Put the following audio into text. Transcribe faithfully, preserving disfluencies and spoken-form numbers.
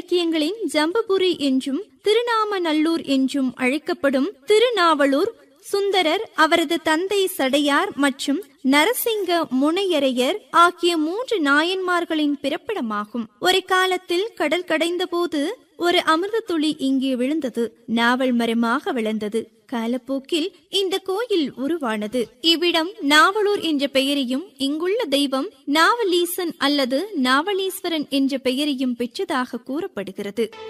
இலக்கியங்களின் ஜம்புபுரி என்றும் திருநாமநல்லூர் என்றும் அழைக்கப்படும் திருநாவலூர் சுந்தரர், அவரது தந்தை சடையார் மற்றும் நரசிங்க முனையரையர் ஆகிய மூன்று நாயன்மார்களின் பிறப்பிடமாகும். ஒரு காலத்தில் கடல் கடைந்த போது ஒரு அமிர்த துளி இங்கே விழுந்தது. நாவல் மரமாக வளர்ந்தது. காலப்போக்கில் இந்த கோயில் உருவானது. இவ்விடம் நாவலூர் என்ற பெயரையும், இங்குள்ள தெய்வம் நாவலீசன் அல்லது நாவலீஸ்வரன் என்ற பெயரையும் பெற்றதாக கூறப்படுகிறது.